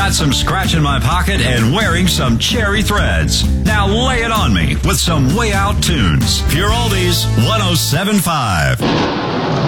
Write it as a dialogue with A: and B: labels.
A: got some scratch in my pocket and wearing some cherry threads. Now lay it on me with some Way Out tunes. Pure Oldies 107.5.